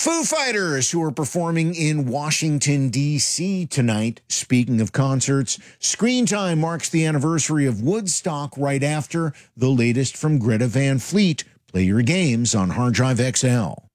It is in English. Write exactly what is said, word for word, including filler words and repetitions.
Foo Fighters, who are performing in Washington, D C tonight. Speaking of concerts, Screen Time marks the anniversary of Woodstock right after the latest from Greta Van Fleet. Play your games on Hard Drive X L.